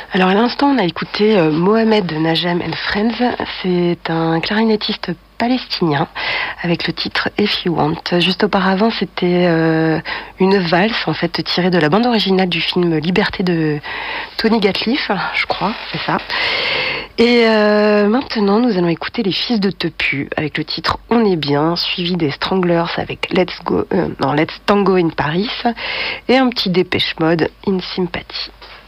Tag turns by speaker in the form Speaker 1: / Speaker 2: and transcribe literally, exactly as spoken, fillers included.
Speaker 1: Alors à l'instant, on a écouté euh, Mohamed de Najem and Friends. C'est un clarinettiste palestinien avec le titre If You Want. Juste auparavant, c'était euh, une valse en fait tirée de la bande originale du film Liberté de Tony Gatliff, je crois, c'est ça. Et euh, maintenant, nous allons écouter les Fils de Tepu avec le titre On est bien, suivi des Stranglers avec Let's Go, euh, non, Let's Tango in Paris et un petit Dépêche Mode In Sympathy.